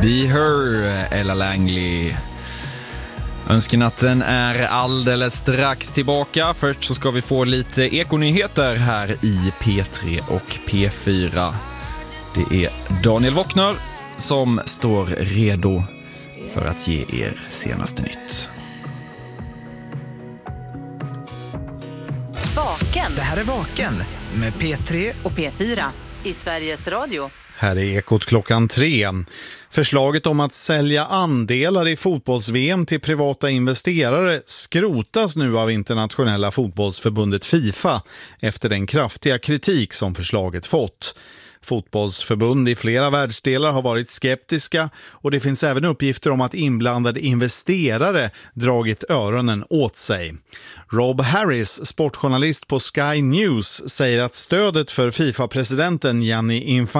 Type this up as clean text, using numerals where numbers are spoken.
Be Her, Ella Langley. Önskenatten är alldeles strax tillbaka. Först så ska vi få lite ekonyheter här i P3 och P4. Det är Daniel Wockner som står redo för att ge er senaste nytt. Vaken. Det här är Vaken med P3 och P4 i Sveriges Radio. Här är Ekot 3. Förslaget om att sälja andelar i fotbolls-VM till privata investerare skrotas nu av internationella fotbollsförbundet FIFA efter den kraftiga kritik som förslaget fått. Fotbollsförbund i flera världsdelar har varit skeptiska och det finns även uppgifter om att inblandade investerare dragit öronen åt sig. Rob Harris, sportjournalist på Sky News, säger att stödet för FIFA-presidenten Gianni Infantino